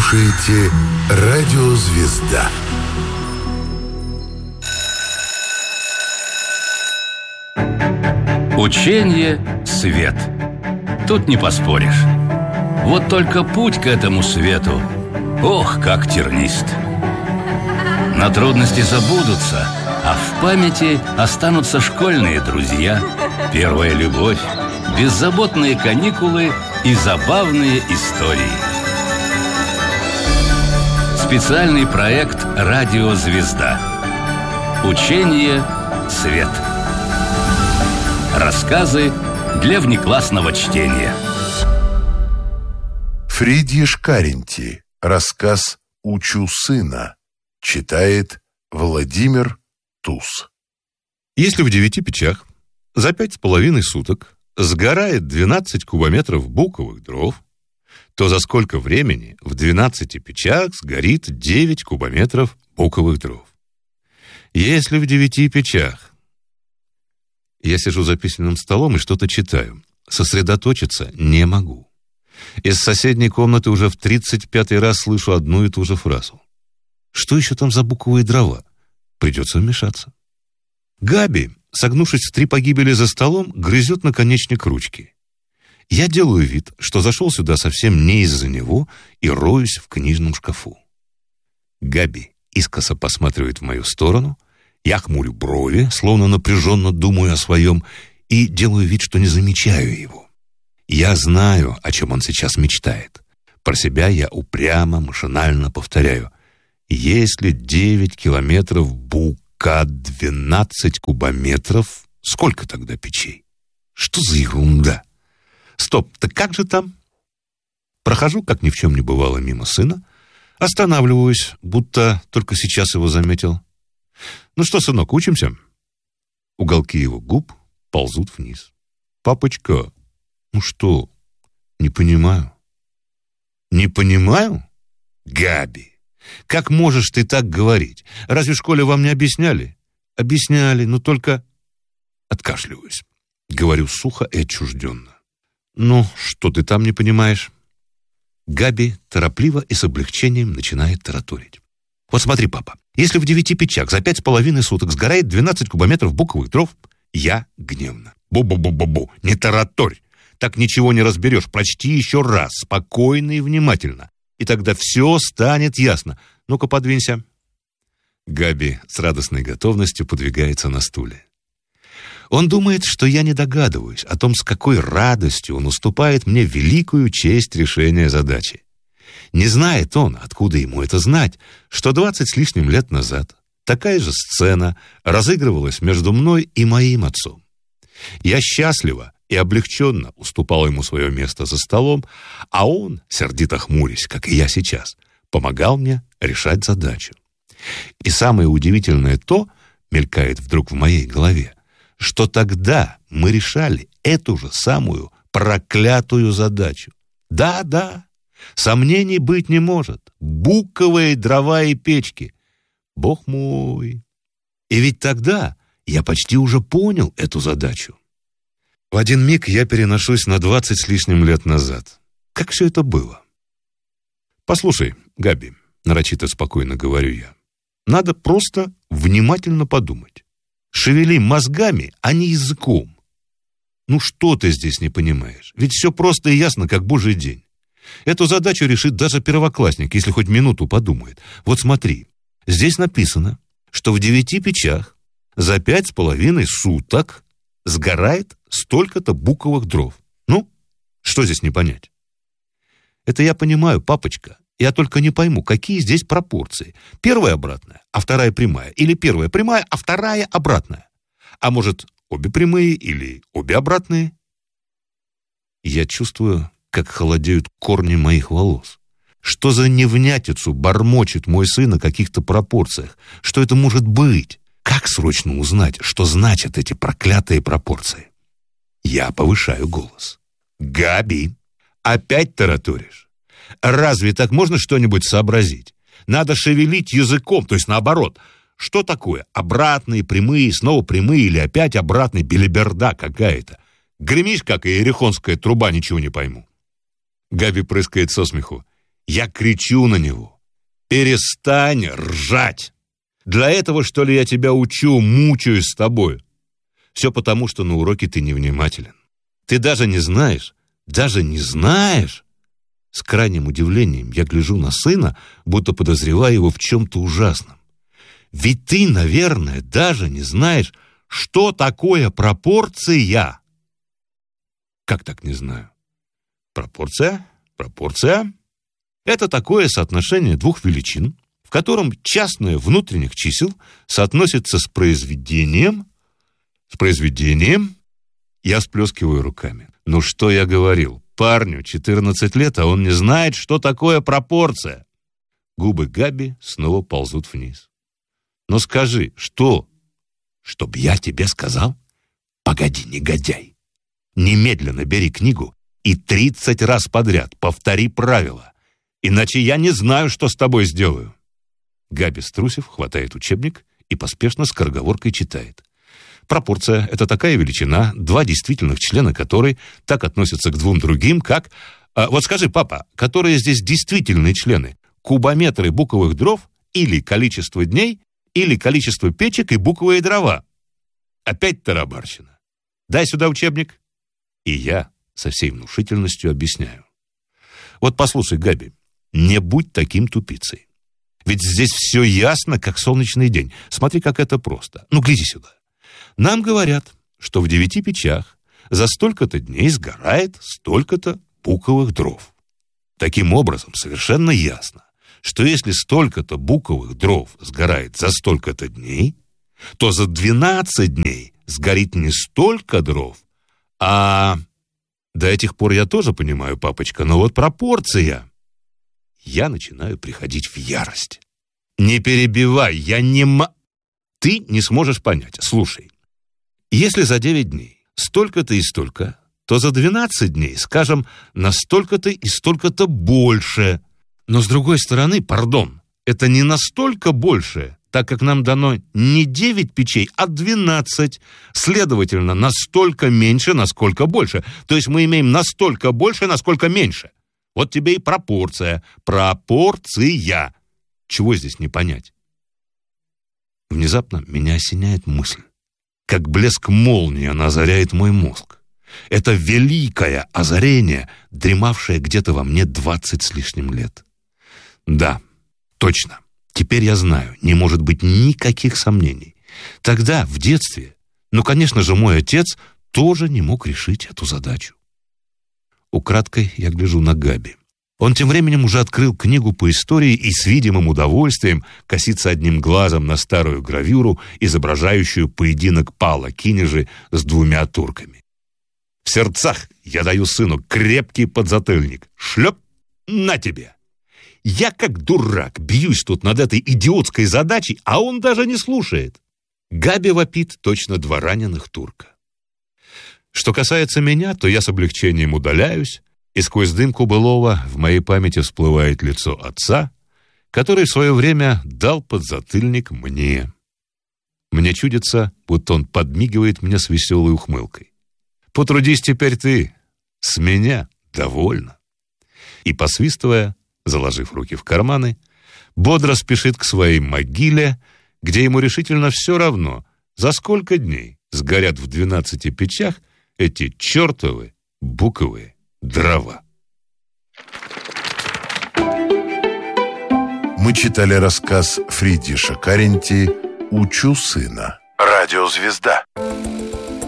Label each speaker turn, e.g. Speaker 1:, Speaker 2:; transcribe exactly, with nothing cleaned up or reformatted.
Speaker 1: слушаете «Радио Звезда».
Speaker 2: Учение – свет. Тут не поспоришь. Вот только путь к этому свету, ох, как тернист. На трудности забудутся, а в памяти останутся школьные друзья, первая любовь, беззаботные каникулы и забавные истории. Специальный проект «Радио Звезда». Учение «Свет». Рассказы для внеклассного чтения.
Speaker 1: Фридьеш Каренти. Рассказ «Учу сына». Читает Владимир Туз.
Speaker 3: Если в девяти печах за пять с половиной суток сгорает двенадцать кубометров буковых дров, то за сколько времени в двенадцати печах сгорит девять кубометров буковых дров? Если в девяти печах... Я сижу за письменным столом и что-то читаю. Сосредоточиться не могу. Из соседней комнаты уже в тридцать пятый раз слышу одну и ту же фразу. Что еще там за буковые дрова? Придется вмешаться. Габи, согнувшись в три погибели за столом, грызет наконечник ручки. Я делаю вид, что зашел сюда совсем не из-за него и роюсь в книжном шкафу. Габи искоса посматривает в мою сторону. Я хмурю брови, словно напряженно думаю о своем, и делаю вид, что не замечаю его. Я знаю, о чем он сейчас мечтает. Про себя я упрямо, машинально повторяю. Если девять километров бука, двенадцать кубометров, сколько тогда печей? Что за ерунда? Стоп, так как же там? Прохожу, как ни в чем не бывало, мимо сына, останавливаюсь, будто только сейчас его заметил. «Ну что, сынок, учимся?» Уголки его губ ползут вниз. «Папочка, ну что, не понимаю?» «Не понимаю? Габи, как можешь ты так говорить? Разве в школе вам не объясняли?» «Объясняли, но только...» Откашливаюсь. Говорю сухо и отчужденно. «Ну, что ты там не понимаешь?» Габи торопливо и с облегчением начинает тараторить. «Вот смотри, папа, если в девяти печах за пять с половиной суток сгорает двенадцать кубометров буковых дров, я гневно. Бу-бу-бу-бу-бу, не тараторь. Так ничего не разберешь. Прочти еще раз, спокойно и внимательно. И тогда все станет ясно. Ну-ка, подвинься». Габи с радостной готовностью подвигается на стуле. Он думает, что я не догадываюсь о том, с какой радостью он уступает мне великую честь решения задачи. Не знает он, откуда ему это знать, что двадцать с лишним лет назад такая же сцена разыгрывалась между мной и моим отцом. Я счастливо и облегченно уступал ему свое место за столом, а он, сердито хмурясь, как и я сейчас, помогал мне решать задачу. И самое удивительное то, мелькает вдруг в моей голове, что тогда мы решали эту же самую проклятую задачу. Да-да, сомнений быть не может. Буковые дрова и печки. Бог мой! И ведь тогда я почти уже понял эту задачу. В один миг я переношусь на двадцать с лишним лет назад. Как все это было? «Послушай, Габи», — нарочито спокойно говорю я, «надо просто внимательно подумать. Шевели мозгами, а не языком. Ну что ты здесь не понимаешь? Ведь все просто и ясно, как божий день. Эту задачу решит даже первоклассник, если хоть минуту подумает. Вот смотри, здесь написано, что в девяти печах за пять с половиной суток сгорает столько-то буковых дров. Ну, что здесь не понять?» «Это я понимаю, папочка. Я только не пойму, какие здесь пропорции. Первая обратная, а вторая прямая. Или первая прямая, а вторая обратная. А может, обе прямые или обе обратные?» Я чувствую, как холодеют корни моих волос. Что за невнятицу бормочет мой сын о каких-то пропорциях? Что это может быть? Как срочно узнать, что значат эти проклятые пропорции? Я повышаю голос. «Габи, опять тараторишь? Разве так можно что-нибудь сообразить? Надо шевелить языком, то есть наоборот. Что такое? Обратные, прямые, снова прямые или опять обратные? Белиберда какая-то. Гремишь, как иерихонская труба, ничего не пойму». Габи прыскает со смеху. Я кричу на него: перестань ржать! Для этого, что ли, я тебя учу, мучаюсь с тобой? Все потому, что на уроке ты невнимателен. Ты даже не знаешь, даже не знаешь. С крайним удивлением я гляжу на сына, будто подозревая его в чем-то ужасном. Ведь ты, наверное, даже не знаешь, что такое пропорция. Как так не знаю? Пропорция, пропорция – это такое соотношение двух величин, в котором частное внутренних чисел соотносится с произведением, с произведением. Я всплескиваю руками. Ну что я говорил? Парню четырнадцать лет, а он не знает, что такое пропорция. Губы Габи снова ползут вниз. Но скажи, что? Чтоб я тебе сказал? Погоди, негодяй. Немедленно бери книгу и тридцать раз подряд повтори правила, иначе я не знаю, что с тобой сделаю. Габи, струсив, хватает учебник и поспешно скороговоркой читает. Пропорция – это такая величина, два действительных члена которой так относятся к двум другим, как... А, вот скажи, папа, которые здесь действительные члены? Кубометры буковых дров или количество дней, или количество печек и буковые дрова? Опять тарабарщина. Дай сюда учебник. И я со всей внушительностью объясняю. Вот послушай, Габи, не будь таким тупицей. Ведь здесь все ясно, как солнечный день. Смотри, как это просто. Ну, гляди сюда. Нам говорят, что в девяти печах за столько-то дней сгорает столько-то буковых дров. Таким образом, совершенно ясно, что если столько-то буковых дров сгорает за столько-то дней, то за двенадцать дней сгорит не столько дров, а... До этих пор я тоже понимаю, папочка, но вот пропорция... Я начинаю приходить в ярость. Не перебивай, я не м... Ты не сможешь понять. Слушай, если за девять дней столько-то и столько, то за двенадцать дней, скажем, на столько-то и столько-то больше. Но с другой стороны, пардон, это не настолько больше, так как нам дано не девять печей, а двенадцать. Следовательно, настолько меньше, насколько больше. То есть мы имеем настолько больше, насколько меньше. Вот тебе и пропорция. Пропорция. Чего здесь не понять? Внезапно меня осеняет мысль. Как блеск молнии она озаряет мой мозг. Это великое озарение, дремавшее где-то во мне двадцать с лишним лет. Да, точно. Теперь я знаю, не может быть никаких сомнений. Тогда, в детстве, ну, конечно же, мой отец тоже не мог решить эту задачу. Украдкой я гляжу на Габи. Он тем временем уже открыл книгу по истории и с видимым удовольствием косится одним глазом на старую гравюру, изображающую поединок Пала Кинежи с двумя турками. В сердцах я даю сыну крепкий подзатыльник. Шлеп, на тебе! Я как дурак бьюсь тут над этой идиотской задачей, а он даже не слушает. Габи вопит точно два раненых турка. Что касается меня, то я с облегчением удаляюсь, и сквозь дымку былого в моей памяти всплывает лицо отца, который в свое время дал подзатыльник мне. Мне чудится, будто он подмигивает мне с веселой ухмылкой. Потрудись теперь ты, с меня довольно. И, посвистывая, заложив руки в карманы, бодро спешит к своей могиле, где ему решительно все равно, за сколько дней сгорят в двенадцати печах эти чертовы буковые дрова.
Speaker 1: Мы читали рассказ Фридриша Каренти «Учу сына». Радиозвезда.